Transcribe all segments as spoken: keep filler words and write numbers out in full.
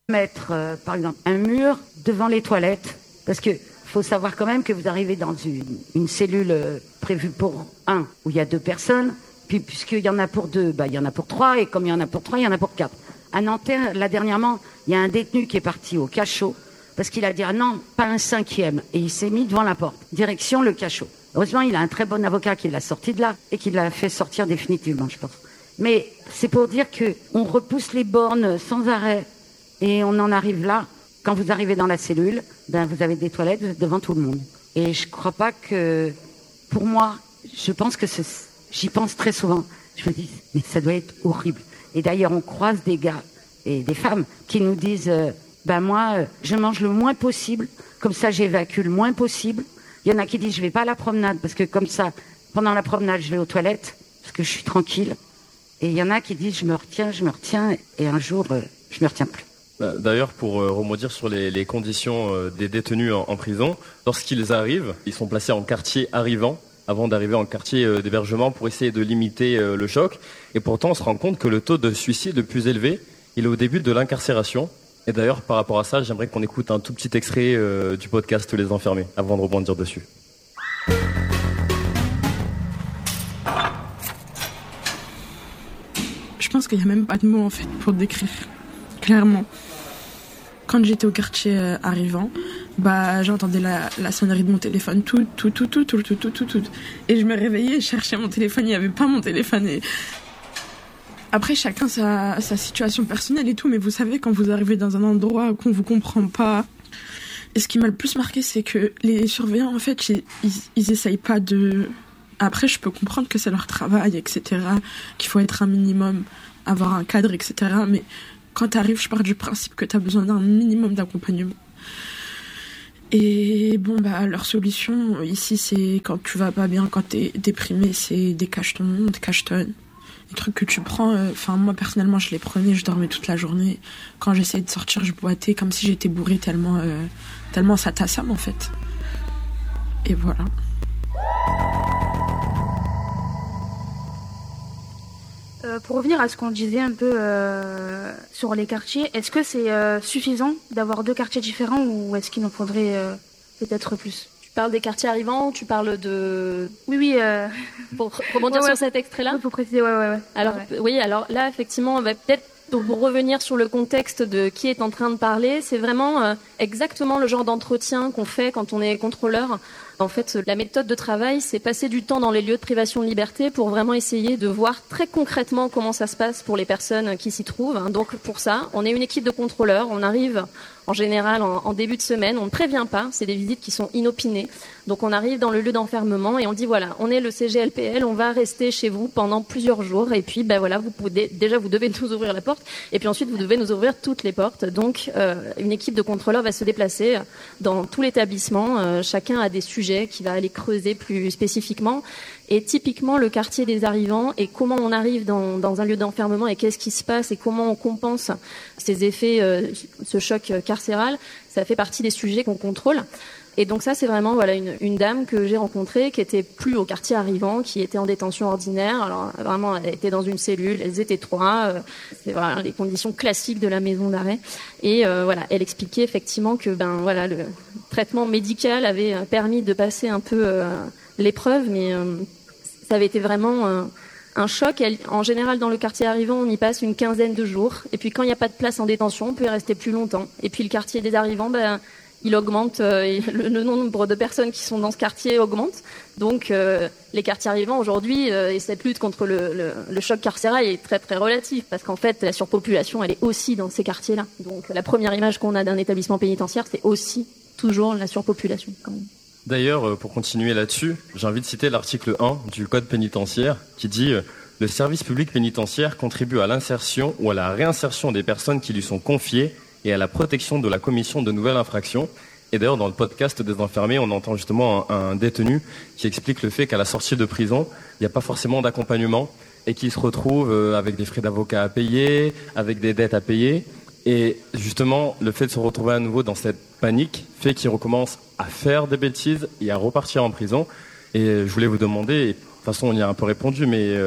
Mettre, euh, par exemple, un mur devant les toilettes, parce que faut savoir quand même que vous arrivez dans une, une cellule euh, prévue pour un, où il y a deux personnes, puis puisqu'il y en a pour deux, bah, il y en a pour trois, et comme il y en a pour trois, il y en a pour quatre. À Nanterre, là, dernièrement, il y a un détenu qui est parti au cachot, parce qu'il a dit, ah non, pas un cinquième, et il s'est mis devant la porte, direction le cachot. Heureusement, il a un très bon avocat qui l'a sorti de là, et qui l'a fait sortir définitivement, je pense. Mais c'est pour dire que on repousse les bornes sans arrêt, et on en arrive là. Quand vous arrivez dans la cellule, ben vous avez des toilettes, vous êtes devant tout le monde. Et je crois pas que, pour moi, je pense que c'est, j'y pense très souvent. Je me dis, mais ça doit être horrible. Et d'ailleurs, on croise des gars et des femmes qui nous disent, euh, ben moi, euh, je mange le moins possible, comme ça j'évacue le moins possible. Il y en a qui disent, je vais pas à la promenade, parce que comme ça, pendant la promenade, je vais aux toilettes, parce que je suis tranquille. Et il y en a qui disent, je me retiens, je me retiens, et un jour, euh, je me retiens plus. D'ailleurs, pour euh, rebondir sur les, les conditions euh, des détenus en, en prison, lorsqu'ils arrivent, ils sont placés en quartier arrivant, avant d'arriver en quartier euh, d'hébergement pour essayer de limiter euh, le choc. Et pourtant, on se rend compte que le taux de suicide le plus élevé, il est au début de l'incarcération. Et d'ailleurs, par rapport à ça, j'aimerais qu'on écoute un tout petit extrait euh, du podcast Les Enfermés, avant de rebondir dessus. Je pense qu'il n'y a même pas de mots, en fait, pour décrire. Clairement. Quand j'étais au quartier euh, arrivant, bah j'entendais la, la sonnerie de mon téléphone, tout, tout, tout, tout, tout, tout, tout, tout, tout. Et je me réveillais, je cherchais mon téléphone, il n'y avait pas mon téléphone. Et... Après, chacun sa, sa situation personnelle et tout, mais vous savez, quand vous arrivez dans un endroit qu'on ne vous comprend pas... Et ce qui m'a le plus marqué, c'est que les surveillants, en fait, ils, ils, ils essayent pas de... Après, je peux comprendre que c'est leur travail, et cetera, qu'il faut être un minimum, avoir un cadre, et cetera, mais... Quand tu arrives, je pars du principe que tu as besoin d'un minimum d'accompagnement. Et bon, bah, leur solution, ici, c'est quand tu vas pas bien, quand tu es déprimé, c'est des cachetons, des cachetonnes. Des trucs que tu prends. Enfin, euh, moi, personnellement, je les prenais, je dormais toute la journée. Quand j'essayais de sortir, je boitais comme si j'étais bourrée tellement, euh, tellement ça t'assomme, en fait. Et voilà. Euh, pour revenir à ce qu'on disait un peu euh, sur les quartiers, est-ce que c'est euh, suffisant d'avoir deux quartiers différents ou est-ce qu'il en faudrait euh, peut-être plus ? Tu parles des quartiers arrivants ou tu parles de... Oui, oui. Euh... Pour rebondir ouais, sur ouais. cet extrait-là ? Oui, pour préciser, ouais, ouais, ouais. Alors, ouais. oui, alors là, effectivement, bah, peut-être pour revenir sur le contexte de qui est en train de parler, c'est vraiment euh, exactement le genre d'entretien qu'on fait quand on est contrôleur. En fait, la méthode de travail, c'est passer du temps dans les lieux de privation de liberté pour vraiment essayer de voir très concrètement comment ça se passe pour les personnes qui s'y trouvent. Donc pour ça, on est une équipe de contrôleurs, on arrive en général en, en début de semaine, on ne prévient pas, c'est des visites qui sont inopinées. Donc on arrive dans le lieu d'enfermement et on dit voilà, on est le C G L P L, on va rester chez vous pendant plusieurs jours et puis ben voilà, vous pouvez, déjà vous devez nous ouvrir la porte et puis ensuite vous devez nous ouvrir toutes les portes. Donc euh, une équipe de contrôleurs va se déplacer dans tout l'établissement, euh, chacun a des sujets qui va aller creuser plus spécifiquement. Et typiquement, le quartier des arrivants et comment on arrive dans, dans un lieu d'enfermement et qu'est-ce qui se passe et comment on compense ces effets, euh, ce choc carcéral, ça fait partie des sujets qu'on contrôle. Et donc ça, c'est vraiment voilà une, une dame que j'ai rencontrée qui était plus au quartier arrivant, qui était en détention ordinaire. Alors vraiment, elle était dans une cellule, elles étaient trois. Euh, c'est voilà les conditions classiques de la maison d'arrêt. Et euh, voilà, elle expliquait effectivement que ben voilà le traitement médical avait permis de passer un peu euh, l'épreuve, mais euh, ça avait été vraiment euh, un choc. Elle, en général, dans le quartier arrivant, on y passe une quinzaine de jours. Et puis quand il n'y a pas de place en détention, on peut y rester plus longtemps. Et puis le quartier des arrivants, ben il augmente, euh, le, le nombre de personnes qui sont dans ce quartier augmente. Donc euh, les quartiers arrivants aujourd'hui, euh, et cette lutte contre le, le, le choc carcéral est très très relative parce qu'en fait la surpopulation elle est aussi dans ces quartiers-là. Donc la première image qu'on a d'un établissement pénitentiaire, c'est aussi toujours la surpopulation quand même. D'ailleurs, pour continuer là-dessus, j'ai envie de citer l'article un du Code pénitentiaire qui dit « Le service public pénitentiaire contribue à l'insertion ou à la réinsertion des personnes qui lui sont confiées et à la protection de la commission de nouvelles infractions. » Et d'ailleurs, dans le podcast des enfermés, on entend justement un, un détenu qui explique le fait qu'à la sortie de prison, il n'y a pas forcément d'accompagnement et qu'il se retrouve avec des frais d'avocat à payer, avec des dettes à payer. Et justement, le fait de se retrouver à nouveau dans cette panique fait qu'il recommence à faire des bêtises et à repartir en prison. Et je voulais vous demander, et de toute façon on y a un peu répondu, mais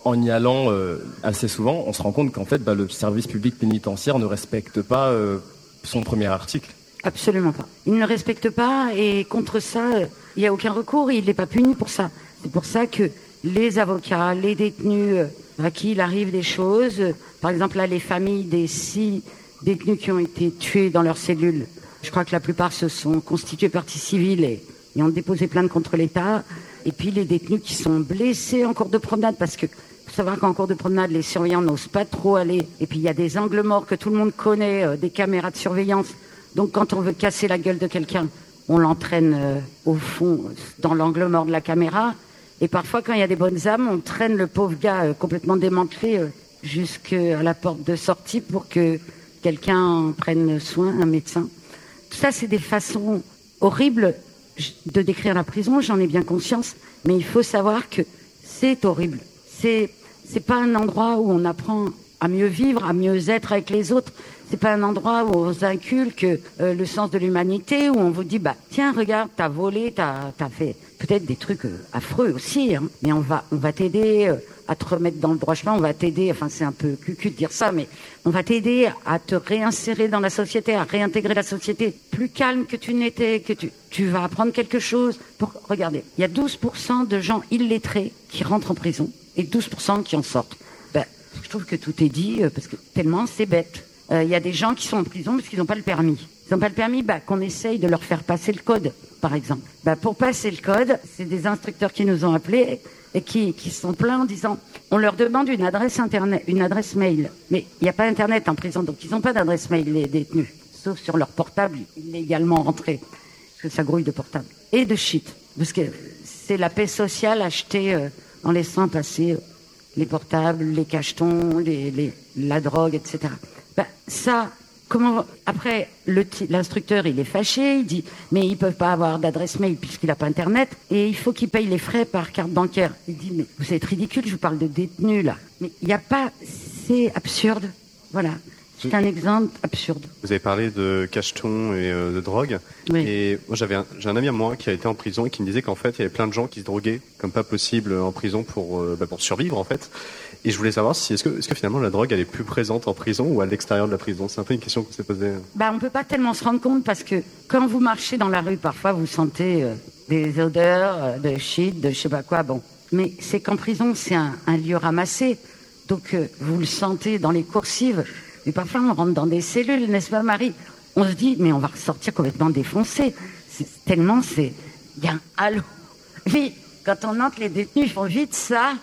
en y allant euh, assez souvent, on se rend compte qu'en fait, bah, le service public pénitentiaire ne respecte pas euh, son premier article. Absolument pas. Il ne le respecte pas et contre ça, il n'y a aucun recours et il n'est pas puni pour ça. C'est pour ça que les avocats, les détenus à qui il arrive des choses, par exemple là les familles des six détenus qui ont été tués dans leur cellule, je crois que la plupart se sont constitués partie civile et, et ont déposé plainte contre l'État. Et puis les détenus qui sont blessés en cours de promenade, parce que faut savoir qu'en cours de promenade, les surveillants n'osent pas trop aller. Et puis il y a des angles morts que tout le monde connaît, euh, des caméras de surveillance. Donc quand on veut casser la gueule de quelqu'un, on l'entraîne euh, au fond, dans l'angle mort de la caméra. Et parfois, quand il y a des bonnes âmes, on traîne le pauvre gars euh, complètement démantelé euh, jusqu'à la porte de sortie pour que quelqu'un prenne soin, un médecin. Tout ça, c'est des façons horribles de décrire la prison, j'en ai bien conscience, mais il faut savoir que c'est horrible. C'est, c'est pas un endroit où on apprend à mieux vivre, à mieux être avec les autres. C'est pas un endroit où on vous inculque euh, le sens de l'humanité, où on vous dit, bah, tiens, regarde, t'as volé, t'as, t'as fait peut-être des trucs euh, affreux aussi, hein, mais on va, on va t'aider euh, à te remettre dans le droit chemin, on va t'aider, enfin, c'est un peu cucu de dire ça, mais on va t'aider à te réinsérer dans la société, à réintégrer la société plus calme que tu n'étais, que tu, tu vas apprendre quelque chose. Pour, regardez, il y a douze pour cent de gens illettrés qui rentrent en prison et douze pour cent qui en sortent. Ben, je trouve que tout est dit, euh, parce que tellement c'est bête. Il euh, y a des gens qui sont en prison parce qu'ils n'ont pas le permis. Ils n'ont pas le permis, bah, qu'on essaye de leur faire passer le code, par exemple. Bah, pour passer le code, c'est des instructeurs qui nous ont appelés et qui, qui sont pleins en disant, on leur demande une adresse internet, une adresse mail. Mais il n'y a pas internet en prison, donc ils n'ont pas d'adresse mail, les détenus. Sauf sur leur portable, illégalement rentrés. Parce que ça grouille de portable. Et de shit. Parce que c'est la paix sociale achetée euh, en laissant passer euh, les portables, les cachetons, les, les, la drogue, et cetera. Ben, ça, comment, après, le, l'instructeur, il est fâché, il dit, mais ils peuvent pas avoir d'adresse mail puisqu'il n'a pas internet, et il faut qu'il paye les frais par carte bancaire. Il dit, mais vous êtes ridicule, je vous parle de détenus, là. Mais il n'y a pas, c'est absurde. Voilà. C'est un exemple absurde. Vous avez parlé de cachetons et euh, de drogue. Oui. Et moi, j'avais un, j'ai un ami à moi qui a été en prison et qui me disait qu'en fait, il y avait plein de gens qui se droguaient comme pas possible en prison pour, euh, bah, pour survivre, en fait. Et je voulais savoir si, est-ce que, est-ce que finalement la drogue, elle est plus présente en prison ou à l'extérieur de la prison? C'est un peu une question qu'on s'est posée. Bah, on peut pas tellement se rendre compte parce que quand vous marchez dans la rue, parfois, vous sentez euh, des odeurs euh, de shit, de je sais pas quoi, bon. Mais c'est qu'en prison, c'est un, un lieu ramassé. Donc, euh, vous le sentez dans les coursives. Mais parfois, on rentre dans des cellules, n'est-ce pas, Marie? On se dit, mais on va ressortir complètement défoncé. C'est, tellement, c'est... Il y a un halo. Oui, quand on entre, les détenus, ils font vite ça.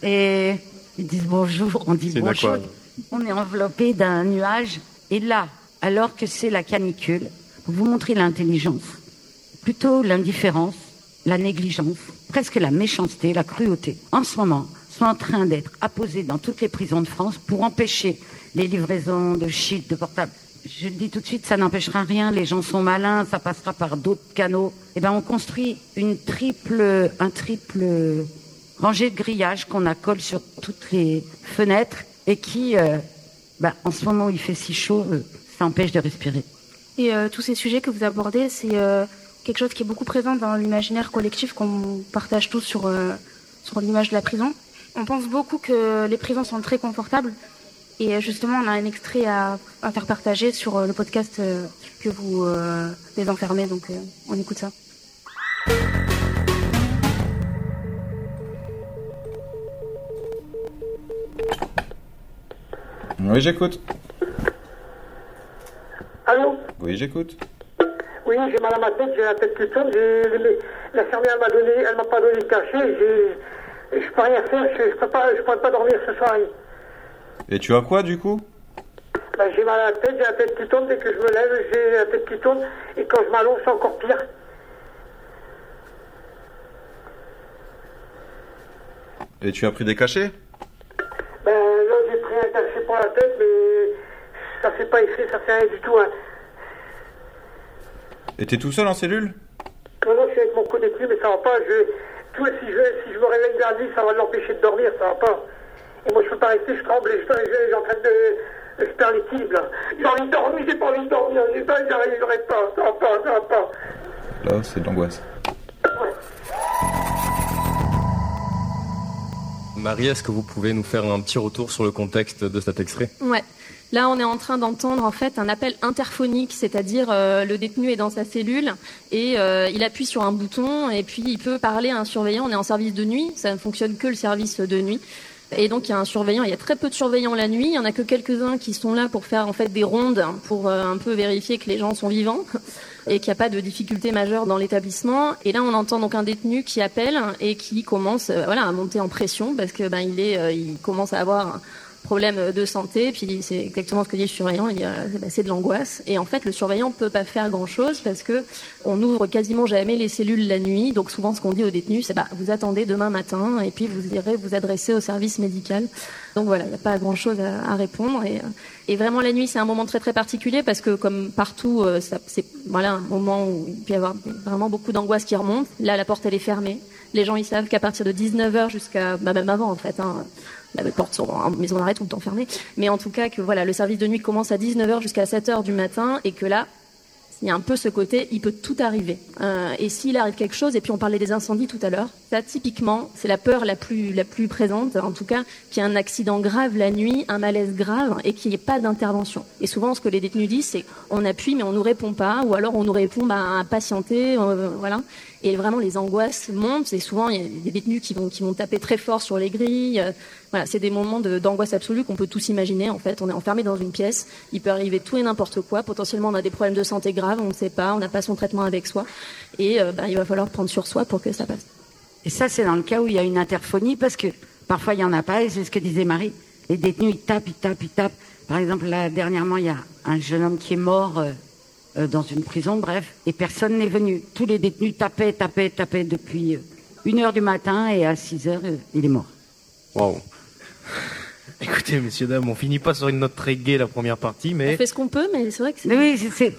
Et ils disent bonjour, on dit c'est bonjour. On est enveloppé d'un nuage. Et là, alors que c'est la canicule, pour vous montrer l'intelligence, plutôt l'indifférence, la négligence, presque la méchanceté, la cruauté, en ce moment, sont en train d'être apposés dans toutes les prisons de France pour empêcher les livraisons de shit, de portables. Je le dis tout de suite, ça n'empêchera rien, les gens sont malins, ça passera par d'autres canaux. Eh ben, on construit une triple, un triple rangée de grillages qu'on accole sur toutes les fenêtres et qui, euh, ben, en ce moment où il fait si chaud, euh, ça empêche de respirer. Et euh, tous ces sujets que vous abordez, c'est euh, quelque chose qui est beaucoup présent dans l'imaginaire collectif qu'on partage tous sur, euh, sur l'image de la prison. On pense beaucoup que les prisons sont très confortables. Et justement, on a un extrait à, à faire partager sur le podcast euh, que vous euh, les enfermez. Donc, euh, on écoute ça. Oui, j'écoute. Allô? Oui, j'écoute. Oui, j'ai mal à ma tête, j'ai la tête qui tourne. J'ai, l'infirmière m'a donné, elle m'a pas donné de cachet. J'ai, je peux rien faire, je, je peux pas, je pourrais pas dormir ce soir. Et tu as quoi du coup? Ben, j'ai mal à la tête, j'ai la tête qui tourne, dès que je me lève, j'ai la tête qui tourne, et quand je m'allonge, c'est encore pire. Et tu as pris des cachets? Ben là, j'ai pris un cachet pour la tête, mais ça fait pas effet, ça fait rien du tout. Hein. Et t'es tout seul en cellule? Non, non, je suis avec mon co-détenu, mais ça va pas. Je, tout, si, je, si je me réveille la nuit, ça va l'empêcher de dormir, ça va pas. Et moi, je peux pas rester, je tremble, je, je, je, je suis en train de, de se perdre les tibes, là. J'ai envie de dormir, j'ai pas envie de dormir, j'ai pas, j'arriverai pas, ça va pas, ça va pas. Là, c'est de l'angoisse. Ouais. Marie, est-ce que vous pouvez nous faire un petit retour sur le contexte de cet extrait ? Ouais. Là, on est en train d'entendre en fait un appel interphonique, c'est-à-dire euh, le détenu est dans sa cellule et euh, il appuie sur un bouton et puis il peut parler à un surveillant. On est en service de nuit, ça ne fonctionne que le service de nuit. Et donc il y a un surveillant, il y a très peu de surveillants la nuit, il y en a que quelques-uns qui sont là pour faire en fait des rondes pour euh, un peu vérifier que les gens sont vivants et qu'il n'y a pas de difficultés majeures dans l'établissement. Et là on entend donc un détenu qui appelle et qui commence euh, voilà à monter en pression parce que ben il est euh, il commence à avoir un problème de santé, puis c'est exactement ce que dit le surveillant, il y a, bah, c'est de l'angoisse. Et en fait, le surveillant peut pas faire grand-chose parce que on ouvre quasiment jamais les cellules la nuit. Donc souvent, ce qu'on dit aux détenus, c'est bah vous attendez demain matin et puis vous irez vous adresser au service médical. Donc voilà, il n'y a pas grand-chose à, à répondre. Et, et vraiment, la nuit, c'est un moment très très particulier parce que comme partout, ça, c'est voilà un moment où il peut y avoir vraiment beaucoup d'angoisse qui remonte. Là, la porte elle est fermée. Les gens ils savent qu'à partir de dix-neuf heures jusqu'à bah, même avant en fait. Hein, les portes sont en maison d'arrêt tout le temps fermées, mais en tout cas que voilà, le service de nuit commence à dix-neuf heures jusqu'à sept heures du matin et que là, il y a un peu ce côté, il peut tout arriver. Euh, et s'il arrive quelque chose, et puis on parlait des incendies tout à l'heure, ça typiquement, c'est la peur la plus la plus présente, en tout cas, qu'il y ait un accident grave la nuit, un malaise grave, et qu'il n'y ait pas d'intervention. Et souvent, ce que les détenus disent, c'est on appuie mais on nous répond pas, ou alors on nous répond bah, à patienter, euh, voilà. Et vraiment, les angoisses montent. Et souvent, il y a des détenus qui vont qui vont taper très fort sur les grilles. Euh, voilà, c'est des moments de, d'angoisse absolue qu'on peut tous imaginer. En fait, on est enfermé dans une pièce. Il peut arriver tout et n'importe quoi. Potentiellement, on a des problèmes de santé graves. On ne sait pas. On n'a pas son traitement avec soi. Et euh, ben, il va falloir prendre sur soi pour que ça passe. Et ça, c'est dans le cas où il y a une interphonie, parce que parfois, il n'y en a pas. Et c'est ce que disait Marie. Les détenus, ils tapent, ils tapent, ils tapent. Par exemple, là, dernièrement, il y a un jeune homme qui est mort euh, euh, dans une prison, bref. Et personne n'est venu. Tous les détenus tapaient, tapaient, tapaient depuis euh, une heure du matin. Et à six heures, euh, il est mort. Wow. Écoutez, messieurs, dames, on finit pas sur une note très gaie la première partie, mais... On fait ce qu'on peut, mais c'est vrai que c'est... Oui, c'est... c'est...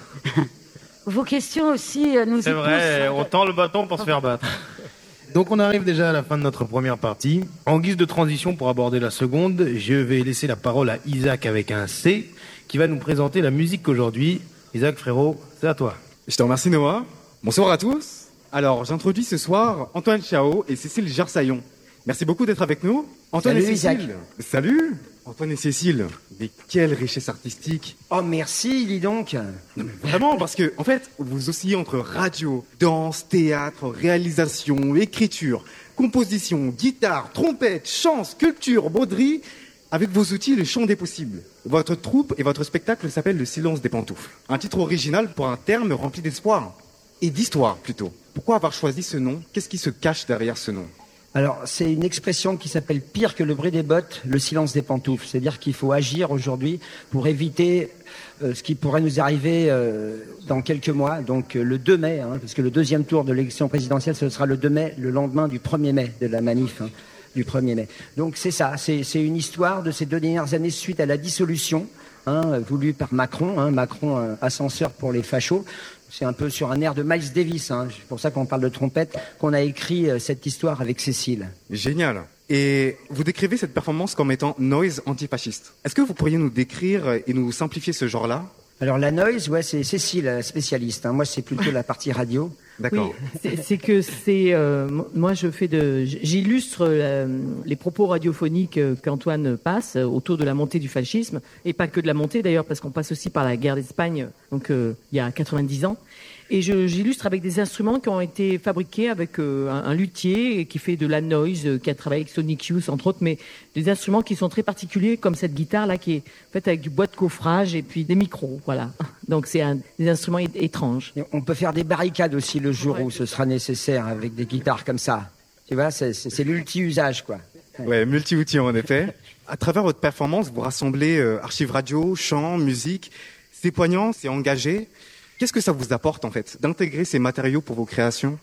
Vos questions aussi euh, nous C'est vrai, on tend le bâton pour se faire battre. Donc on arrive déjà à la fin de notre première partie. En guise de transition pour aborder la seconde, je vais laisser la parole à Isaac avec un C, qui va nous présenter la musique qu'aujourd'hui. Isaac, frérot, c'est à toi. Je te remercie, Noah. Bonsoir à tous. Alors, j'introduis ce soir Antoine Chao et Cécile Gersaillon. Merci beaucoup d'être avec nous. Antoine Salut, et Cécile. Isaac. Salut. Antoine et Cécile. Mais quelle richesse artistique. Oh, merci, dis donc. Vraiment, parce que, en fait, vous oscillez entre radio, danse, théâtre, réalisation, écriture, composition, guitare, trompette, chant, sculpture, broderie, avec vos outils, le champ des possibles. Votre troupe et votre spectacle s'appelle Le Silence des Pantoufles. Un titre original pour un terme rempli d'espoir. Et d'histoire, plutôt. Pourquoi avoir choisi ce nom? Qu'est-ce qui se cache derrière ce nom? Alors, c'est une expression qui s'appelle pire que le bruit des bottes, le silence des pantoufles. C'est-à-dire qu'il faut agir aujourd'hui pour éviter euh, ce qui pourrait nous arriver euh, dans quelques mois, donc euh, le deux mai, hein, parce que le deuxième tour de l'élection présidentielle, ce sera le deux mai, le lendemain du premier mai, de la manif hein, du premier mai. Donc c'est ça, c'est, c'est une histoire de ces deux dernières années suite à la dissolution, hein, voulue par Macron, hein, Macron euh, ascenseur pour les fachos. C'est un peu sur un air de Miles Davis, hein. C'est pour ça qu'on parle de trompette, qu'on a écrit euh, cette histoire avec Cécile. Génial. Et vous décrivez cette performance comme étant noise antifasciste. Est-ce que vous pourriez nous décrire et nous simplifier ce genre-là? Alors la noise, ouais, c'est Cécile, spécialiste. Hein. Moi, c'est plutôt la partie radio. D'accord. Oui, c'est, c'est que c'est euh, moi je fais de j'illustre euh, les propos radiophoniques euh, qu'Antoine passe euh, autour de la montée du fascisme et pas que de la montée d'ailleurs parce qu'on passe aussi par la guerre d'Espagne donc euh, il y a quatre-vingt-dix ans et je, j'illustre avec des instruments qui ont été fabriqués avec euh, un, un luthier qui fait de la noise euh, qui a travaillé avec Sonic Youth entre autres mais des instruments qui sont très particuliers comme cette guitare là qui est faite avec du bois de coffrage et puis des micros voilà donc c'est un, des instruments é- étranges. Et on peut faire des barricades aussi le jour où ce sera nécessaire avec des guitares comme ça. Tu vois, c'est, c'est, c'est multi-usage, quoi. Ouais, multi-outils en effet. À travers votre performance, vous rassemblez euh, archives radio, chant, musique. C'est poignant, c'est engagé. Qu'est-ce que ça vous apporte en fait d'intégrer ces matériaux pour vos créations?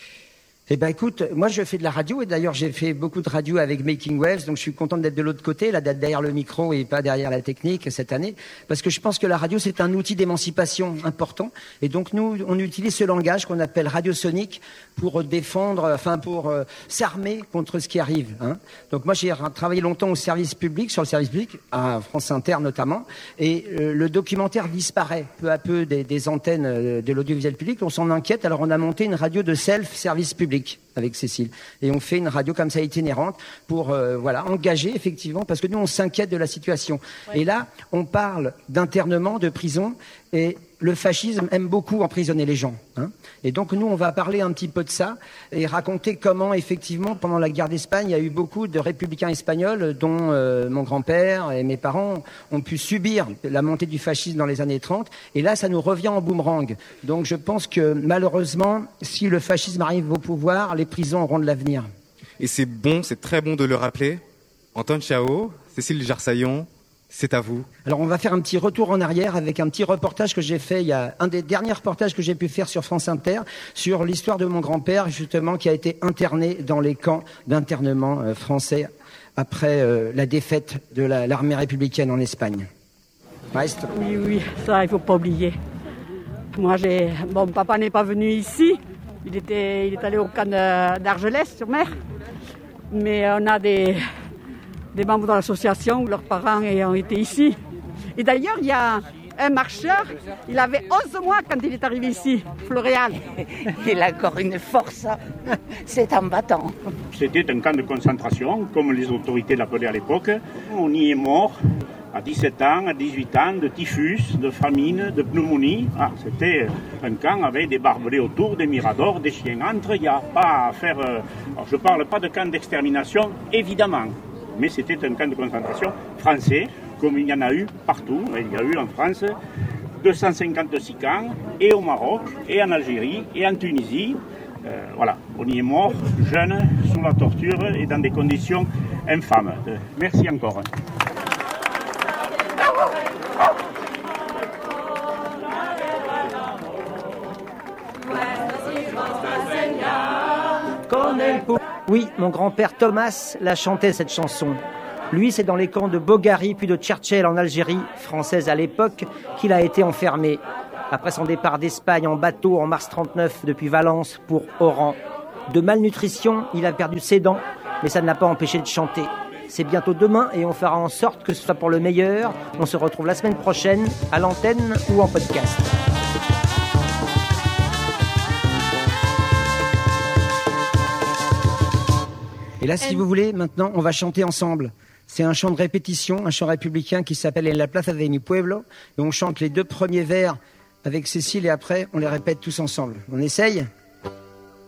Eh ben écoute, moi je fais de la radio et d'ailleurs j'ai fait beaucoup de radio avec Making Waves, donc je suis content d'être de l'autre côté, là d'être derrière le micro et pas derrière la technique cette année, parce que je pense que la radio c'est un outil d'émancipation important et donc nous on utilise ce langage qu'on appelle radiosonique pour défendre, enfin pour euh, s'armer contre ce qui arrive. Hein. Donc moi j'ai travaillé longtemps au service public, sur le service public, à France Inter notamment, et euh, le documentaire disparaît peu à peu des, des antennes de l'audiovisuel public, on s'en inquiète, alors on a monté une radio de self-service public. République avec Cécile. Et on fait une radio comme ça itinérante pour euh, voilà engager effectivement, parce que nous on s'inquiète de la situation. Ouais. Et là, on parle d'internement, de prison, et le fascisme aime beaucoup emprisonner les gens. Hein. Et donc nous, on va parler un petit peu de ça et raconter comment effectivement, pendant la guerre d'Espagne, il y a eu beaucoup de républicains espagnols, dont euh, mon grand-père et mes parents ont pu subir la montée du fascisme dans les années trente. Et là, ça nous revient en boomerang. Donc je pense que malheureusement, si le fascisme arrive au pouvoir, les prisons auront de l'avenir. Et c'est bon, c'est très bon de le rappeler. Antoine Chao, Cécile Gersaillon, c'est à vous. Alors on va faire un petit retour en arrière avec un petit reportage que j'ai fait, il y a un des derniers reportages que j'ai pu faire sur France Inter, sur l'histoire de mon grand-père, justement, qui a été interné dans les camps d'internement euh, français après euh, la défaite de la, l'armée républicaine en Espagne. Maestre. Oui, oui, ça il faut pas oublier. Moi, j'ai... Bon, papa n'est pas venu ici, il, était... il est allé au camp d'Argelès-sur-Mer, mais on a des... des membres de l'association où leurs parents ont été ici. Et d'ailleurs, il y a un marcheur, il avait onze mois quand il est arrivé ici, Floréal. Il a encore une force, c'est un battant. C'était un camp de concentration, comme les autorités l'appelaient à l'époque. On y est mort à dix-sept ans, à dix-huit ans, de typhus, de famine, de pneumonie. Ah, c'était un camp avec des barbelés autour, des miradors, des chiens entre. Il n'y a pas à faire... Alors, je ne parle pas de camp d'extermination, évidemment. Mais c'était un camp de concentration français, comme il y en a eu partout. Il y a eu en France deux cent cinquante-six camps, et au Maroc, et en Algérie, et en Tunisie. Euh, voilà, on y est mort, jeune, sous la torture et dans des conditions infâmes. Euh, merci encore. Oui, mon grand-père Thomas la chantait cette chanson. Lui, c'est dans les camps de Bogari puis de Tchertchel en Algérie, française à l'époque, qu'il a été enfermé. Après son départ d'Espagne en bateau en mars trente-neuf depuis Valence pour Oran. De malnutrition, il a perdu ses dents, mais ça ne l'a pas empêché de chanter. C'est bientôt demain et on fera en sorte que ce soit pour le meilleur. On se retrouve la semaine prochaine, à l'antenne ou en podcast. Et là, si vous voulez, maintenant, on va chanter ensemble. C'est un chant de répétition, un chant républicain qui s'appelle En la plaza de mi pueblo. Et on chante les deux premiers vers avec Cécile et après, on les répète tous ensemble. On essaye ?